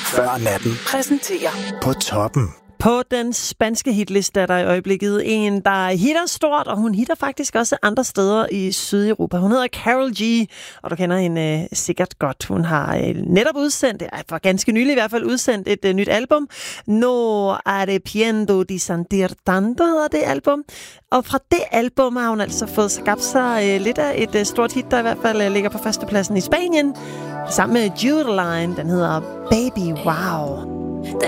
Før natten. Præsenterer På toppen. på den spanske hitliste er der i øjeblikket en, der hitter stort, og hun hitter faktisk også andre steder i Sydeuropa. Hun hedder Karol G, og du kender hende sikkert godt. Hun har netop udsendt, for ganske nylig i hvert fald, udsendt et nyt album. No arrepiento de sentir tanto hedder det album. Og fra det album har hun altså fået skabt sig lidt af et stort hit, der i hvert fald ligger på førstepladsen i Spanien. Sammen med Judeline, den hedder Baby Wow.